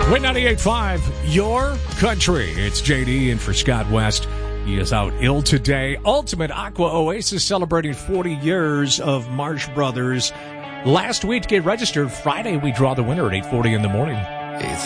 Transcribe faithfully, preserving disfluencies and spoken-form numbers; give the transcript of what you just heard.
Win ninety-eight point five, your country. It's J D in for Scott West. He is out ill today. Ultimate Aqua Oasis celebrating forty years of Marsh Brothers. Last week to get registered. Friday we draw the winner at eight forty in the morning. It's